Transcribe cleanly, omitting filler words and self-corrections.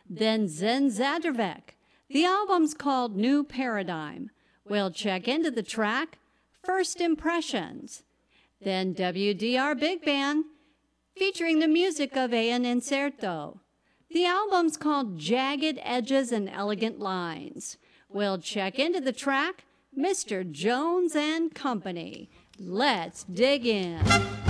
Then Zen Zadravek. The album's called New Paradigm. We'll check into the track First Impressions. Then WDR Big Band, featuring the music of Ian Incerto. The album's called Jagged Edges and Elegant Lines. We'll check into the track Mr. Jones and Company. Let's dig in.